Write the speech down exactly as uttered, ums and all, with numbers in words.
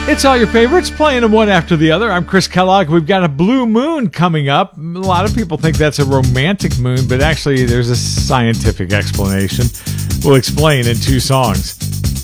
It's all your favorites, playing them one after the other. I'm Chris Kellogg. We've got a blue moon coming up. A lot of people think that's a romantic moon, but actually there's a scientific explanation. We'll explain in two songs.